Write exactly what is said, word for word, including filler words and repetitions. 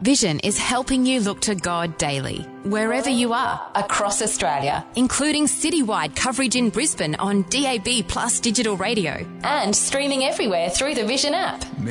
Vision is helping you look to God daily, wherever you are, across Australia, including citywide coverage in Brisbane on D A B Plus digital radio, and streaming everywhere through the Vision app.